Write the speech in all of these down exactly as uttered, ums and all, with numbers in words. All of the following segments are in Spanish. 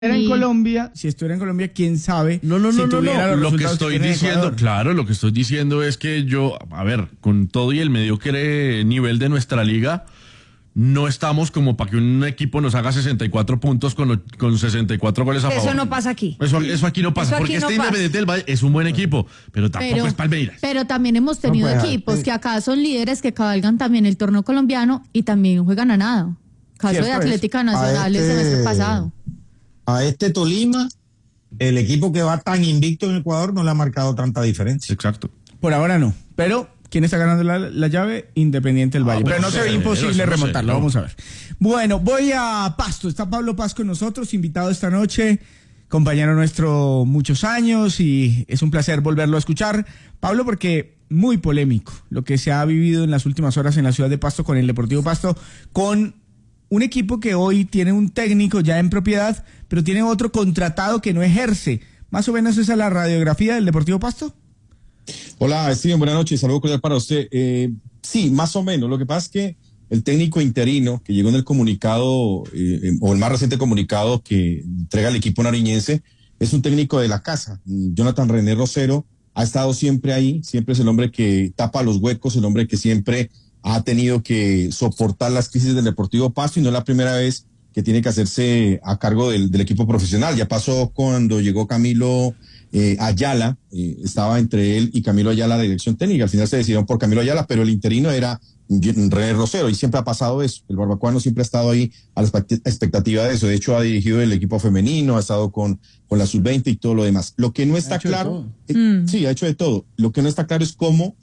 Era en Y... Colombia, si estuviera en Colombia, quién sabe. No, no, si no, no, no. Lo que estoy que diciendo, claro, lo que estoy diciendo es que yo, a ver, con todo y el mediocre nivel de nuestra liga, no estamos como para que un equipo nos haga sesenta y cuatro puntos con, lo, con sesenta y cuatro goles a eso favor. Eso no pasa aquí. Eso, eso aquí no pasa, aquí porque no este pasa. Independiente del Valle es un buen equipo, pero tampoco pero, es Palmeiras. Pero también hemos tenido no, pues, equipos eh, que acá son líderes que cabalgan también el torneo colombiano y también juegan a nada. Caso Cierto de Atlética es. Nacional este, el semestre pasado. A este Tolima, el equipo que va tan invicto en Ecuador no le ha marcado tanta diferencia. Exacto. Por ahora no, pero ¿quién está ganando la, la llave? Independiente del Valle. Ah, pero bueno, no se ve sí, imposible eso no remontarlo, sé, no. vamos a ver. Bueno, voy a Pasto. Está Pablo Paz con nosotros, invitado esta noche, compañero nuestro muchos años, y es un placer volverlo a escuchar. Pablo, porque muy polémico lo que se ha vivido en las últimas horas en la ciudad de Pasto con el Deportivo Pasto, con un equipo que hoy tiene un técnico ya en propiedad, pero tiene otro contratado que no ejerce. Más o menos esa es la radiografía del Deportivo Pasto. Hola, Steven, buenas noches, saludo cordial para usted. Eh, sí, más o menos. Lo que pasa es que el técnico interino que llegó en el comunicado, eh, o el más reciente comunicado que entrega el equipo nariñense, es un técnico de la casa. Jonathan René Rosero ha estado siempre ahí, siempre es el hombre que tapa los huecos, el hombre que siempre ha tenido que soportar las crisis del Deportivo Pasto, y no es la primera vez que tiene que hacerse a cargo del, del equipo profesional. Ya pasó cuando llegó Camilo eh, Ayala, eh, estaba entre él y Camilo Ayala la dirección técnica. Al final se decidieron por Camilo Ayala, pero el interino era René Rosero, y siempre ha pasado eso. El barbacoano siempre ha estado ahí a la expectativa de eso. De hecho, ha dirigido el equipo femenino, ha estado con, con la sub veinte y todo lo demás. Lo que no está claro, eh, mm. sí, ha hecho de todo. Lo que no está claro es cómo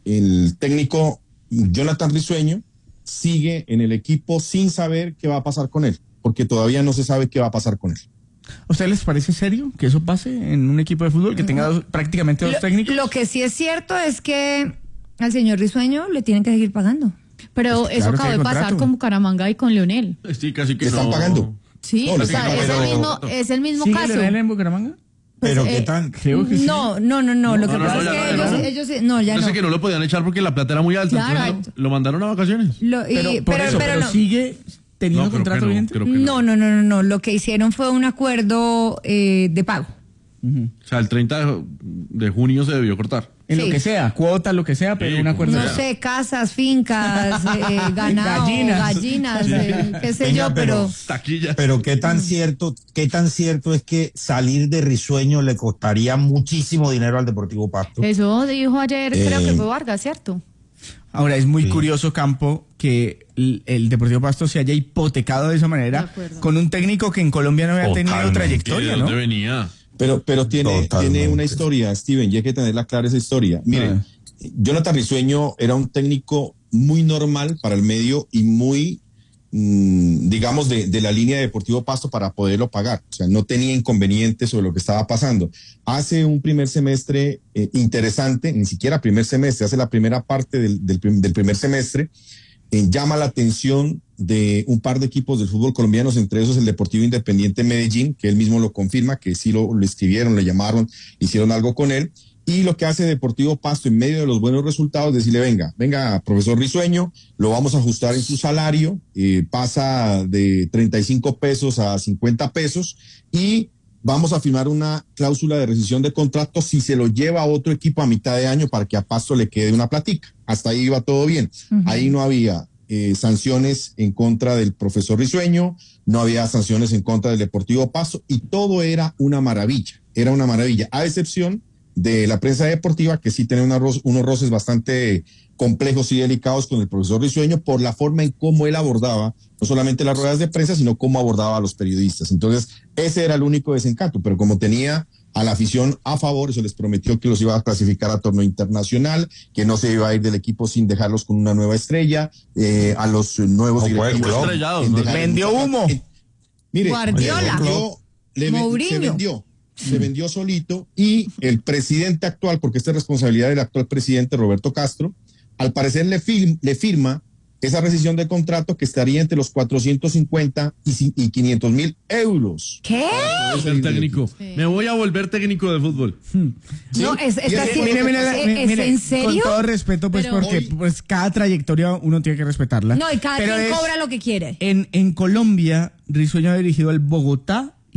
el técnico Jonathan Risueño sigue en el equipo sin saber qué va a pasar con él, porque todavía no se sabe qué va a pasar con él. ¿A ustedes les parece serio que eso pase en un equipo de fútbol que tenga dos, prácticamente dos lo, técnicos? Lo que sí es cierto es que al señor Risueño le tienen que seguir pagando. Pero pues eso claro, acaba de pasar contrato. con Bucaramanga y con Leonel. Sí, casi que ¿Le no. están pagando? Sí, No, o le sea, están es, pagando. el mismo, es el mismo ¿Sigue caso. Leonel en Bucaramanga? Pues, Pero eh, qué tan... Creo que sí. No, no, no, no. Lo No, que no, pasa no, es ya que no, ellos, ya no. ellos, no, ya Yo no. sé que no lo podían echar porque la plata era muy alta, Claro. entonces lo, lo mandaron a vacaciones. Lo- y- Pero, por pero, eso, pero pero no. sigue teniendo No, creo contrato que no, vigente. creo que No, no, no, no, no. Lo que hicieron fue un acuerdo eh, de pago. Uh-huh. O sea, el treinta de, de junio se debió cortar. En Sí. lo que sea, cuota, lo que sea, pero Sí, un acuerdo. como No sea. sé, casas, fincas, eh, ganado, Gallinas. gallinas, Sí. eh, qué sé Venga, yo, pero... pero- Taquilla. Pero qué tan cierto, qué tan cierto es que salir de Risueño le costaría muchísimo dinero al Deportivo Pasto. Eso dijo ayer, Eh, creo que fue Vargas, ¿cierto? Ahora, es muy Sí. curioso, Campo, que el, el Deportivo Pasto se haya hipotecado de esa De manera acuerdo. con un técnico que en Colombia no había tenido Totalmente. trayectoria, ¿De ¿no? dónde venía? Pero, pero tiene, Totalmente. tiene una historia, Steven, y hay que tenerla clara esa historia. Miren, Ah. Jonathan Risueño era un técnico muy normal para el medio y muy, mmm, digamos, de, de la línea de Deportivo Pasto para poderlo pagar. O sea, no tenía inconvenientes sobre lo que estaba pasando. Hace un primer semestre eh, interesante, ni siquiera primer semestre, hace la primera parte del, del, prim- del primer semestre, eh, llama la atención de un par de equipos del fútbol colombiano, entre esos el Deportivo Independiente Medellín, que él mismo lo confirma, que sí lo, lo escribieron, le llamaron, hicieron algo con él. Y lo que hace Deportivo Pasto en medio de los buenos resultados, decirle, venga, venga, profesor Risueño, lo vamos a ajustar en su salario, eh, pasa de treinta y cinco pesos a cincuenta pesos y vamos a firmar una cláusula de rescisión de contrato si se lo lleva a otro equipo a mitad de año para que a Pasto le quede una platica. Hasta ahí iba todo bien. Uh-huh. Ahí no había eh, sanciones en contra del profesor Risueño, no había sanciones en contra del Deportivo Pasto y todo era una maravilla, era una maravilla, a excepción de la prensa deportiva, que sí tiene una ro- unos roces bastante complejos y delicados con el profesor Risueño por la forma en cómo él abordaba no solamente las ruedas de prensa, sino cómo abordaba a los periodistas. Entonces, ese era el único desencanto, pero como tenía a la afición a favor, se les prometió que los iba a clasificar a torneo internacional, que no se iba a ir del equipo sin dejarlos con una nueva estrella, eh, a los nuevos No, pues, directivos. claro. Estrellados, en ¿no? dejar- Vendió humo. en- Mire, Guardiola. le vendió- le ven- Mourinho. se vendió. Se vendió solito y el presidente actual, porque esta es responsabilidad del actual presidente Roberto Castro, al parecer le, fir- le firma esa rescisión de contrato que estaría entre los cuatrocientos cincuenta y, ci- y quinientos mil euros. ¿Qué? Voy a ser técnico. Sí. Me voy a volver técnico de fútbol. No, es, Y está es- así- Mire, mire, ¿es- mire, ¿es mire, en serio? Con todo respeto, pues, Pero- porque Hoy- pues cada trayectoria uno tiene que respetarla. No, y cada Pero quien es- cobra lo que quiere. En, en Colombia, Risueño ha dirigido al Bogotá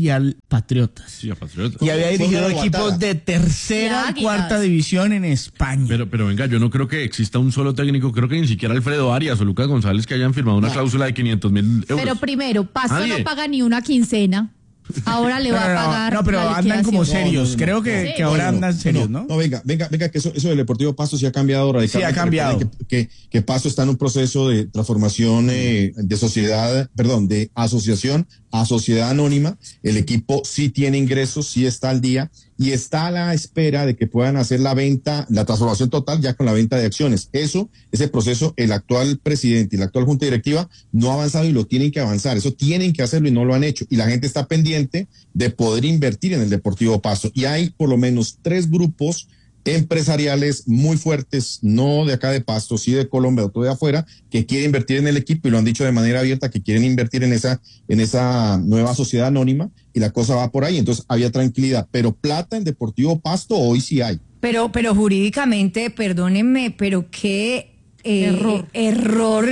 y al Patriotas. Sí, a Patriotas. Y había Fue dirigido una equipos novatada. de tercera Y y cuarta Águilas. división en España. Pero, pero venga, yo no creo que exista un solo técnico, creo que ni siquiera Alfredo Arias o Lucas González que hayan firmado una cláusula de quinientos mil euros. Pero primero, Pasto Nadie. no paga ni una quincena. Ahora le va No, no, a no, pagar. no, pero la andan como liquidación. serios. No, no, no. Creo que, Sí. que ahora No, no, andan serios, no, ¿no? No, venga, venga, venga, que eso, eso del Deportivo Pasto sí ha cambiado radicalmente. Sí, ha cambiado. Recuerden Que, que, que Pasto está en un proceso de transformación eh, de sociedad, perdón, de asociación a sociedad anónima. El equipo sí tiene ingresos, sí está al día y está a la espera de que puedan hacer la venta, la transformación total ya con la venta de acciones. Eso, ese proceso, el actual presidente y la actual junta directiva no ha avanzado y lo tienen que avanzar. Eso tienen que hacerlo y no lo han hecho. Y la gente está pendiente de poder invertir en el Deportivo Pasto. Y hay por lo menos tres grupos empresariales muy fuertes, no de acá de Pasto, sí de Colombia o todo de afuera, que quieren invertir en el equipo y lo han dicho de manera abierta que quieren invertir en esa, en esa nueva sociedad anónima y la cosa va por ahí. Entonces había tranquilidad, pero plata en Deportivo Pasto hoy sí hay. Pero, pero jurídicamente, perdónenme, pero qué eh, Error. error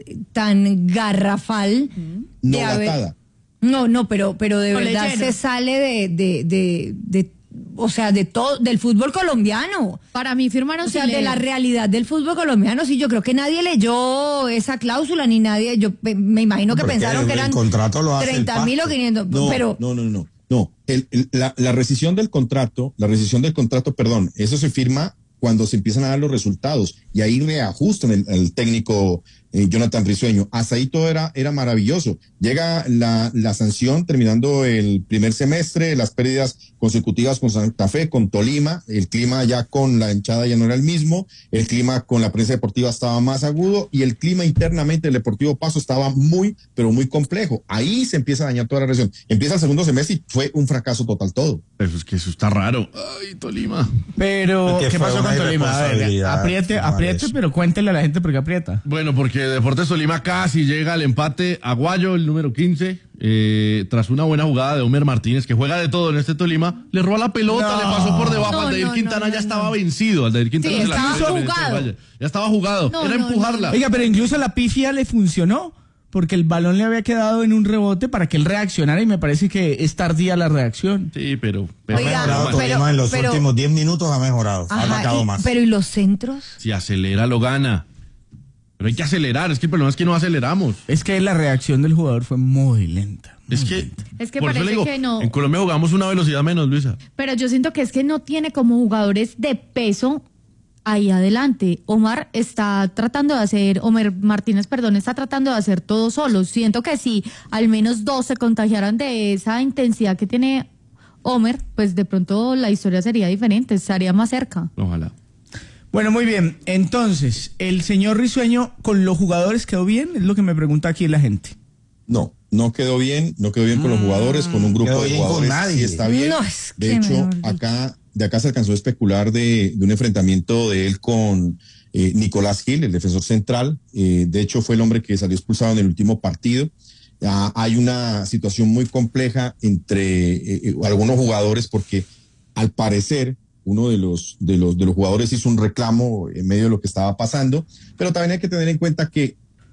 tan garrafal. No de haber- latada. No, no, pero, pero de No verdad leyeron. se sale de, de, de, de, o sea, de todo, del fútbol colombiano. Para mí firmaron O sea, sin de la leer. realidad del fútbol colombiano, sí, yo creo que nadie leyó esa cláusula, ni nadie, yo pe- me imagino que Porque pensaron que el eran contrato lo hace el treinta mil o Pasto. quinientos, No, pero no, no, no, no. El- el- la, la rescisión del contrato, la rescisión del contrato, perdón, eso se firma cuando se empiezan a dar los resultados y ahí reajustan el, el técnico eh, Jonathan Risueño. Hasta ahí todo era, era maravilloso. Llega la, la sanción terminando el primer semestre, las pérdidas consecutivas con Santa Fe, con Tolima, el clima ya con la hinchada ya no era el mismo, el clima con la prensa deportiva estaba más agudo y el clima internamente del Deportivo Pasto estaba muy, pero muy complejo. Ahí se empieza a dañar toda la relación. Empieza el segundo semestre y fue un fracaso total todo. Eso es que eso está raro. Ay, Tolima. Pero, Es que ¿qué fue pasó una con Tolima? A ver, irresponsabilidad apriete, tomar apriete, eso. pero cuéntele a la gente por qué aprieta. Bueno, porque Deportes Tolima casi llega al empate. Aguayo, el número quince, eh, tras una buena jugada de Homer Martínez, que juega de todo en este Tolima, le roba la pelota, No. le pasó por debajo. No, Aldair no, Quintana no, ya no, estaba no. vencido. Aldair Quintana Sí, se la estaba quiso y la jugado. metió. Ya estaba jugado. No, Era no, empujarla. Oiga, pero incluso la pifia le funcionó, porque el balón le había quedado en un rebote para que él reaccionara y me parece que es tardía la reacción. Sí, pero. pero Oiga, Ha mejorado pero- Tolima en los pero- últimos diez minutos, ha mejorado, ha ajá, atacado y- más. pero ¿y los centros? si acelera, lo gana. Pero hay que acelerar. Es que el problema es que no aceleramos. Es que la reacción del jugador fue muy lenta. Es que. Es que por eso parece le digo, que no. En Colombia jugamos una velocidad menos, Luisa. Pero yo siento que es que no tiene como jugadores de peso ahí adelante. Omar está tratando de hacer, Homer Martínez, perdón, está tratando de hacer todo solo. Siento que si al menos dos se contagiaran de esa intensidad que tiene Homer, pues de pronto la historia sería diferente, estaría más cerca. Ojalá. Bueno, muy bien. Entonces, ¿el señor Risueño con los jugadores quedó bien? Es lo que me pregunta aquí la gente. No, no quedó bien, no quedó bien con los jugadores, con un grupo quedó de bien con jugadores. nadie. Sí está bien. No, es de que hecho, mejor dicho. acá, de acá se alcanzó a especular de, de un enfrentamiento de él con eh, Nicolás Gil, el defensor central. Eh, de hecho, fue el hombre que salió expulsado en el último partido. Ah, hay una situación muy compleja entre eh, eh, algunos jugadores porque, al parecer, uno de los, de los, de los jugadores hizo un reclamo en medio de lo que estaba pasando, pero también hay que tener en cuenta que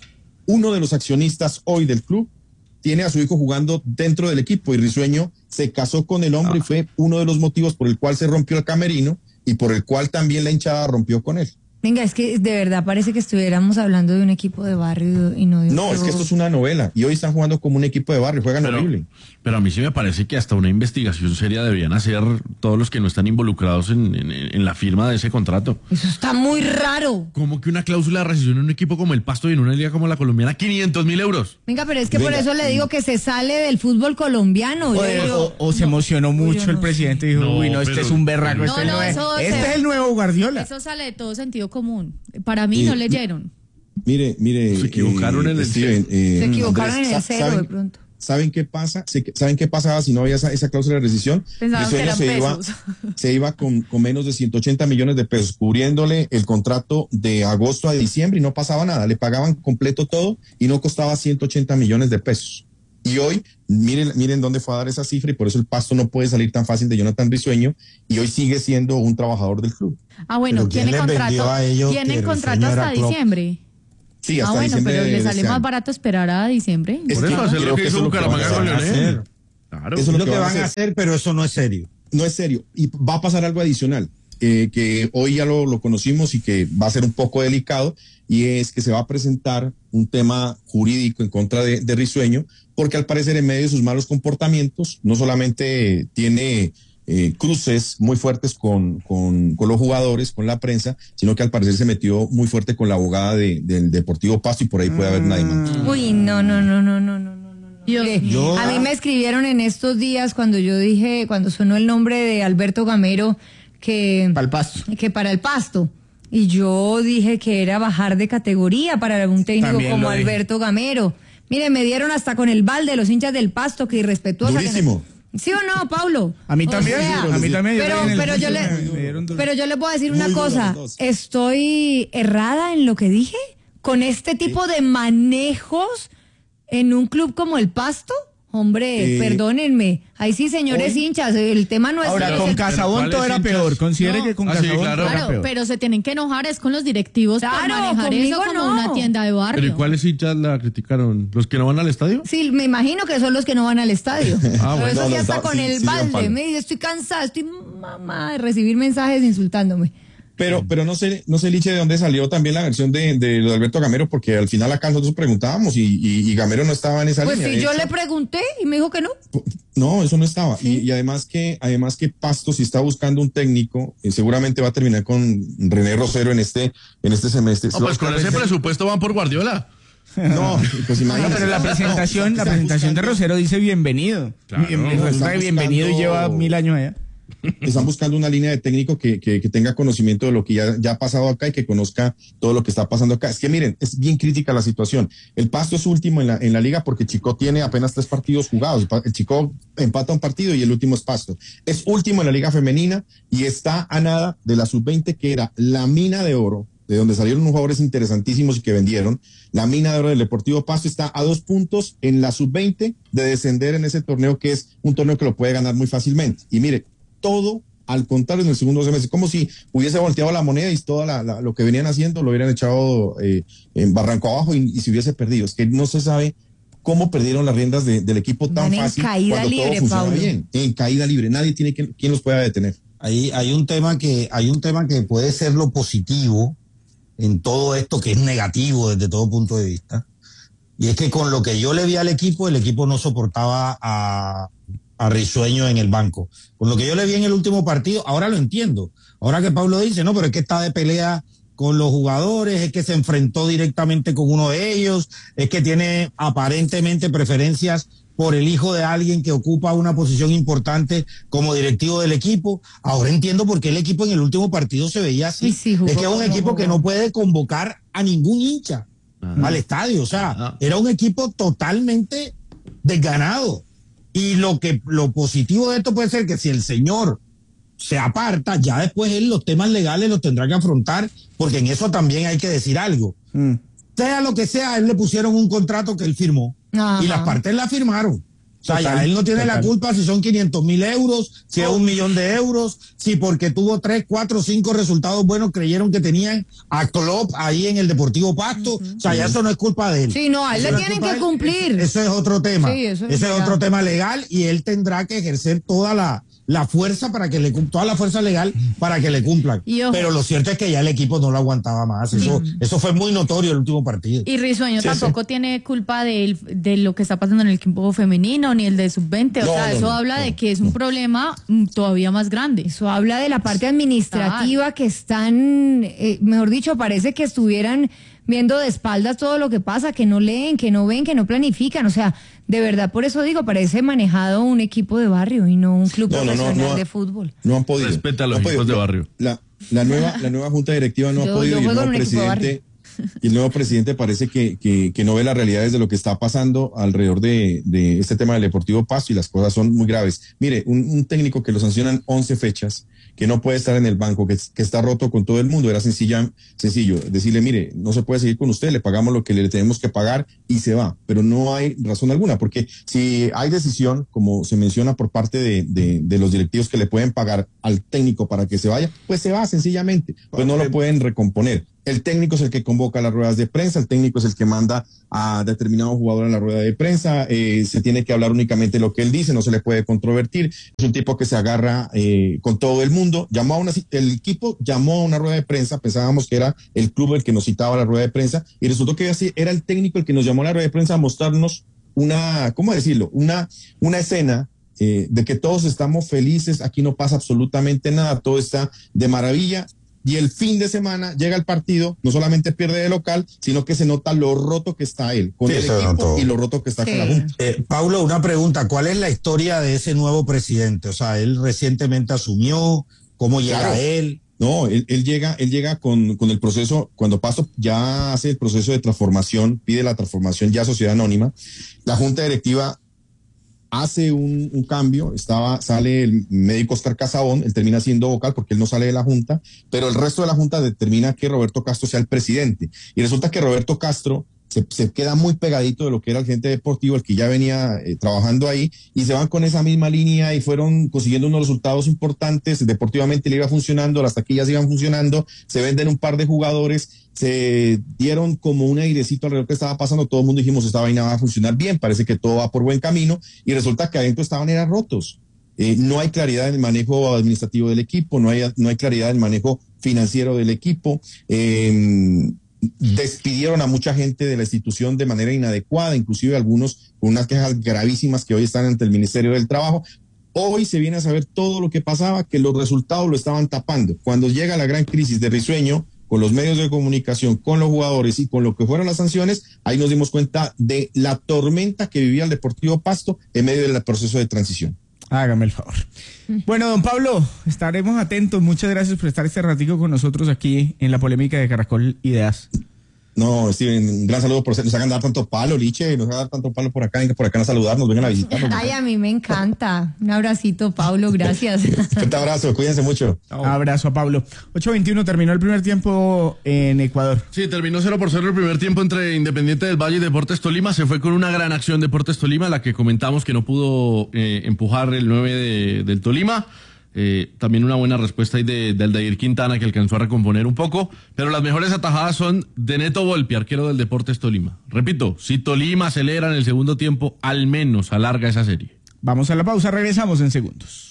uno de los accionistas hoy del club tiene a su hijo jugando dentro del equipo y Risueño se casó con el hombre y fue uno de los motivos por el cual se rompió el camerino y por el cual también la hinchada rompió con él. Venga, es que de verdad parece que estuviéramos hablando de un equipo de barrio y no de un No, es que club. esto es una novela y hoy están jugando como un equipo de barrio, juegan Pero, horrible. pero a mí sí me parece que hasta una investigación seria debían hacer todos los que no están involucrados en, en- en la firma de ese contrato. Eso está muy raro. Como que una cláusula de rescisión en un equipo como el Pasto y en una liga como la colombiana, quinientos mil euros. Venga, pero es que por Venga. eso le digo que se sale del fútbol colombiano. Yo O, digo, o- o se emocionó mucho yo el no presidente y dijo, No, uy, no, este pero- es un berraco, No, este, es, no, el nuevo- eso este se- es el nuevo Guardiola. Eso sale de todo sentido común. Para mí Y- no leyeron. Mire, mire. Se equivocaron en el Steven, eh, se equivocaron Andrés, en el sa- cero ¿saben- de pronto. ¿Saben qué pasa? Se- ¿Saben qué pasaba si no había esa, esa cláusula de rescisión? Pensaban que Risueño eran se iba, pesos. se iba con, con menos de ciento ochenta millones de pesos, cubriéndole el contrato de agosto a diciembre y no pasaba nada. Le pagaban completo todo y no costaba ciento ochenta millones de pesos. Y hoy, miren, miren dónde fue a dar esa cifra y por eso el Pasto no puede salir tan fácil de Jonathan Risueño y hoy sigue siendo un trabajador del club. Ah, bueno, Pero ¿quién tiene les vendió contrato, a ellos tienen que contrato Risueño hasta era Klopp? diciembre. Sí, Ah, hasta bueno, diciembre pero de- le de sale este más año. barato esperar a diciembre. Es Por que eso, hacer lo creo que que hizo eso es lo que Bucaramanga van a con hacer. Leonel. Claro. Eso es lo que, que van a hacer. hacer, pero eso no es serio. No es serio. Y va a pasar algo adicional, eh, que hoy ya lo, lo conocimos y que va a ser un poco delicado, y es que se va a presentar un tema jurídico en contra de, de Risueño, porque al parecer en medio de sus malos comportamientos, no solamente tiene eh, cruces muy fuertes con, con, con los jugadores, con la prensa, sino que al parecer se metió muy fuerte con la abogada de, del Deportivo Pasto, y por ahí puede haber una demanda. Uy, no, no, no, no, no, no, no. Dios Eh, mío. a mí me escribieron en estos días cuando yo dije, cuando sonó el nombre de Alberto Gamero, que Para el Pasto. que para el Pasto. Y yo dije que era bajar de categoría para un técnico También como lo dije. Alberto Gamero. Mire, me dieron hasta con el balde los hinchas del Pasto, que irrespetuosa. Durísimo. Que- ¿Sí o no, Paulo? A mí O también, sea, a mí también. pero, en el pero yo Pasto le, me- me dieron duro. pero yo le puedo decir una Muy duro cosa. los dos. ¿Estoy errada en lo que dije? ¿Con este tipo de manejos en un club como el Pasto? Hombre, Eh, perdónenme. Ahí sí, señores hoy- hinchas, el tema no es... Ahora, es con el- Casabón ¿Cuáles todo era hinchas? peor. Considere No. que con Ah, sí, Casabón claro. todo era Claro, peor. pero se tienen que enojar es con los directivos por Claro, manejar eso conmigo como no. una tienda de barrio. ¿Pero y cuáles hinchas la criticaron? ¿Los que no van al estadio? Sí, me imagino que son los que no van al estadio. Ah, Pero bueno. eso No, sí no, hasta no, con sí, el sí, Juan balde. Pablo. Me dice, estoy cansada, estoy mamá de recibir mensajes insultándome. Pero, pero no sé, no sé, Liche, de dónde salió también la versión de, de lo de Alberto Gamero, porque al final acá nosotros preguntábamos y, y, y Gamero no estaba en esa Pues línea. si De yo hecho, le pregunté y me dijo que no. No, eso no estaba. Y, y además que, además que Pasto, si está buscando un técnico, eh, seguramente va a terminar con René Rosero en este, en este semestre. No, pues con ese presupuesto van por Guardiola. No, pues No, imagínate. pero la presentación, No, la están presentación de buscando- Rosero dice bienvenido. Claro. Bien- resulta Están que bienvenido y buscando- lleva mil años allá. Están buscando una línea de técnico que, que, que tenga conocimiento de lo que ya, ya ha pasado acá y que conozca todo lo que está pasando acá. Es que miren, es bien crítica la situación. El Pasto es último en la, en la liga porque Chico tiene apenas tres partidos jugados. El Pa- El Chico empata un partido y el último es Pasto. Es último en la liga femenina y está a nada de la sub veinte, que era la mina de oro, de donde salieron unos jugadores interesantísimos y que vendieron. La mina de oro del Deportivo Pasto está a dos puntos en la sub veinte de descender en ese torneo, que es un torneo que lo puede ganar muy fácilmente. Y mire, todo al contrario en el segundo semestre, como si hubiese volteado la moneda y todo la, la, lo que venían haciendo lo hubieran echado eh, en barranco abajo y, y se hubiese perdido. Es que no se sabe cómo perdieron las riendas de, del equipo tan Van en fácil caída cuando libre, todo funciona Pablo. bien. En caída libre, nadie tiene que, quien los pueda detener. Hay, hay un tema que, hay un tema que puede ser lo positivo en todo esto, que es negativo desde todo punto de vista. Y es que con lo que yo le vi al equipo, el equipo no soportaba a, a Risueño en el banco. Con lo que yo le vi en el último partido, ahora lo entiendo. Ahora que Pablo dice, no, pero es que está de pelea con los jugadores, es que se enfrentó directamente con uno de ellos, es que tiene aparentemente preferencias por el hijo de alguien que ocupa una posición importante como directivo del equipo. Ahora entiendo por qué el equipo en el último partido se veía así. Sí, sí, jugó es que es un como equipo jugó. que no puede convocar a ningún hincha Ajá. al estadio. O sea, Ajá. era un equipo totalmente desganado. Y lo que, lo positivo de esto puede ser que si el señor se aparta, ya después él los temas legales los tendrá que afrontar, porque en eso también hay que decir algo. Mm. Sea lo que sea, a él le pusieron un contrato que él firmó. Ajá. Y las partes la firmaron. O sea, Total, ya él no tiene total. la culpa si son quinientos mil euros, si es un millón de euros, si porque tuvo tres, cuatro, cinco resultados buenos creyeron que tenían a Klopp ahí en el Deportivo Pasto. O sea, ya eso no es culpa de él. Sí, no, a él Eso le no es tienen culpa que de él. cumplir. Eso es otro tema. Sí, eso es Ese es legal. otro tema legal y él tendrá que ejercer toda la, la fuerza para que le cum- toda la fuerza legal para que le cumplan. Y ojo. Pero lo cierto es que ya el equipo no lo aguantaba más. Eso, eso fue muy notorio el último partido. Y Risueño Sí, tampoco tiene culpa de, él- de lo que está pasando en el equipo femenino ni el de sub veinte. O No, sea, no, eso no, habla no, de que es un problema mm, todavía más grande. Eso habla de la parte administrativa que están, eh, mejor dicho, parece que estuvieran viendo de espaldas todo lo que pasa, que no leen, que no ven, que no planifican. O sea, de verdad, por eso digo, parece manejado un equipo de barrio y no un club No, no, no, profesional no. de fútbol. No han podido. Respeta a los No han equipos podido. de barrio. La, la, nueva, la nueva junta directiva no Yo- ha podido yo y el juego en nuevo un equipo de presidente, y el nuevo presidente parece que, que, que no ve las realidades de lo que está pasando alrededor de, de este tema del Deportivo Pasto, y las cosas son muy graves. Mire, un, un técnico que lo sancionan once fechas, que no puede estar en el banco, que, que está roto con todo el mundo, era sencilla, sencillo decirle, mire, no se puede seguir con usted, le pagamos lo que le tenemos que pagar y se va. Pero no hay razón alguna, porque si hay decisión, como se menciona por parte de, de, de los directivos, que le pueden pagar al técnico para que se vaya, pues se va sencillamente, pues no lo pueden recomponer. el técnico es el que convoca las ruedas de prensa, el técnico es el que manda a determinado jugador en la rueda de prensa, eh, se tiene que hablar únicamente lo que él dice, no se le puede controvertir, es un tipo que se agarra eh, con todo el mundo. Llamó a una, el equipo llamó a una rueda de prensa, pensábamos que era el club el que nos citaba a la rueda de prensa, y resultó que así era el técnico el que nos llamó a la rueda de prensa a mostrarnos una, ¿cómo decirlo? Una, una escena eh, de que todos estamos felices, aquí no pasa absolutamente nada, todo está de maravilla. Y el fin de semana llega el partido, no solamente pierde de local, sino que se nota lo roto que está él con sí, el equipo y lo roto que está sí. con la Junta. Eh, Paulo, una pregunta, ¿cuál es la historia de ese nuevo presidente? O sea, él recientemente asumió, ¿cómo llega claro. él? No, él, él llega, él llega con, con el proceso, cuando Pasto ya hace el proceso de transformación, pide la transformación ya a sociedad anónima, la Junta Directiva hace un, un cambio, estaba, sale el médico Oscar Casabón, él termina siendo vocal porque él no sale de la Junta, pero el resto de la Junta determina que Roberto Castro sea el presidente. Y resulta que Roberto Castro se, se queda muy pegadito de lo que era el gerente deportivo, el que ya venía eh, trabajando ahí, y se van con esa misma línea y fueron consiguiendo unos resultados importantes. Deportivamente le iba funcionando, las taquillas iban funcionando, se venden un par de jugadores, se dieron como un airecito alrededor que estaba pasando, todo el mundo dijimos esta vaina va a funcionar bien, parece que todo va por buen camino, y resulta que adentro estaban eran rotos. Eh, no hay claridad en el manejo administrativo del equipo, no hay, no hay claridad en el manejo financiero del equipo, eh, despidieron a mucha gente de la institución de manera inadecuada, inclusive algunos con unas quejas gravísimas que hoy están ante el Ministerio del Trabajo. Hoy se viene a saber todo lo que pasaba, que los resultados lo estaban tapando. Cuando llega la gran crisis de Risueño, con los medios de comunicación, con los jugadores y con lo que fueron las sanciones, ahí nos dimos cuenta de la tormenta que vivía el Deportivo Pasto en medio del proceso de transición. Hágame el favor. Bueno, don Pablo, estaremos atentos. Muchas gracias por estar este ratico con nosotros aquí en la polémica de Caracol Ideas. No, Steven, un gran saludo por ser, nos hagan dar tanto palo, Liche, nos hagan dar tanto palo por acá, venga por acá a saludarnos, vengan a visitarnos. Ay, a mí me encanta. Un abracito, Pablo, gracias. Un abrazo, cuídense mucho. Un abrazo a Pablo. ocho veintiuno terminó el primer tiempo en Ecuador. Sí, terminó cero por cero el primer tiempo entre Independiente del Valle y Deportes Tolima. Se fue con una gran acción Deportes Tolima, la que comentamos que no pudo eh, empujar el nueve de, del Tolima. Eh, también una buena respuesta ahí de, de Aldair Quintana, que alcanzó a recomponer un poco, pero las mejores atajadas son de Neto Volpi, arquero del Deportes Tolima. Repito, si Tolima acelera en el segundo tiempo, al menos alarga esa serie. Vamos a la pausa, regresamos en segundos.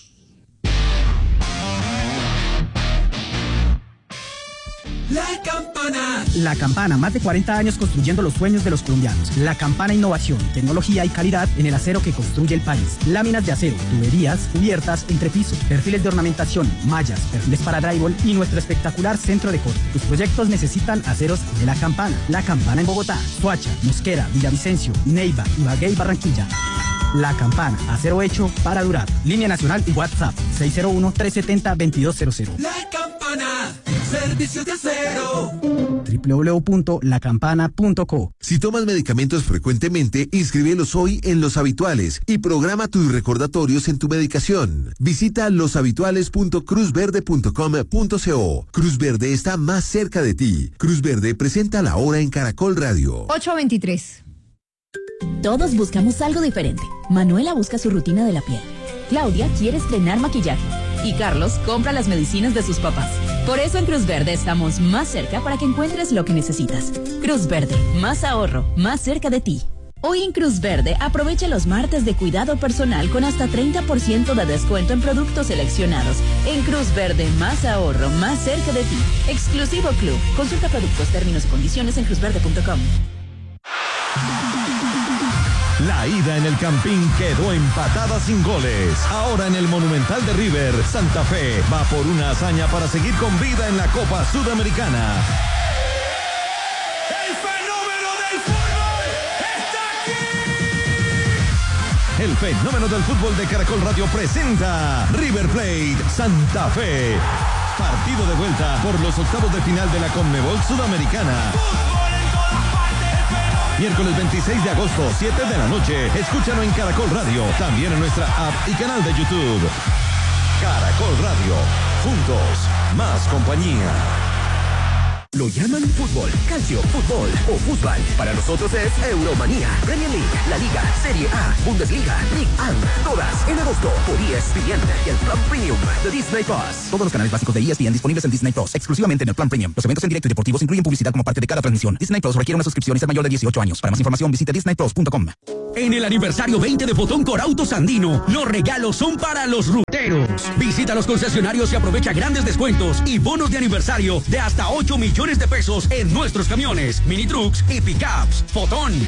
La Campana. La Campana, más de cuarenta años construyendo los sueños de los colombianos. La Campana, innovación, tecnología y calidad en el acero que construye el país. Láminas de acero, tuberías, cubiertas, entrepiso, perfiles de ornamentación, mallas, perfiles para drywall y nuestro espectacular centro de corte. Tus proyectos necesitan aceros de La Campana. La Campana en Bogotá, Soacha, Mosquera, Villavicencio, Neiva, Ibagué y Barranquilla. La Campana, acero hecho para durar. Línea nacional y WhatsApp seis cero uno, tres siete cero, dos dos cero cero. La Campana, servicio de acero. doble u doble u doble u punto la campana punto co. Si tomas medicamentos frecuentemente, inscríbelos hoy en Los Habituales y programa tus recordatorios en tu medicación. Visita los habituales punto cruz verde punto com punto co. Cruz Verde está más cerca de ti. Cruz Verde presenta la hora en Caracol Radio. ocho veintitrés. Todos buscamos algo diferente. Manuela busca su rutina de la piel. Claudia quiere estrenar maquillaje. Y Carlos compra las medicinas de sus papás. Por eso en Cruz Verde estamos más cerca para que encuentres lo que necesitas. Cruz Verde, más ahorro, más cerca de ti. Hoy en Cruz Verde aprovecha los martes de cuidado personal con hasta treinta por ciento de descuento en productos seleccionados. En Cruz Verde, más ahorro, más cerca de ti. Exclusivo Club. Consulta productos, términos y condiciones en cruz verde punto com. La ida en el Campín quedó empatada sin goles. Ahora en el Monumental de River, Santa Fe va por una hazaña para seguir con vida en la Copa Sudamericana. ¡El fenómeno del fútbol está aquí! El fenómeno del fútbol de Caracol Radio presenta River Plate Santa Fe. Partido de vuelta por los octavos de final de la Conmebol Sudamericana. Miércoles veintiséis de agosto, siete de la noche. Escúchalo en Caracol Radio, también en nuestra app y canal de YouTube. Caracol Radio, juntos, más compañía. Lo llaman fútbol, calcio, fútbol o fútbol. Para nosotros es Euromanía, Premier League, La Liga, Serie A, Bundesliga, Ligue uno, todas en agosto por E S P N y el Plan Premium de Disney Plus. Todos los canales básicos de E S P N disponibles en Disney Plus, exclusivamente en el Plan Premium. Los eventos en directo y deportivos incluyen publicidad como parte de cada transmisión. Disney Plus requiere una suscripción y ser mayor de dieciocho años. Para más información visite disney plus punto com. En el aniversario veinte de Fotón Corautos Andino, los regalos son para los ruteros. Visita los concesionarios y aprovecha grandes descuentos y bonos de aniversario de hasta ocho millones de pesos en nuestros camiones, mini trucks y pickups. Fotón.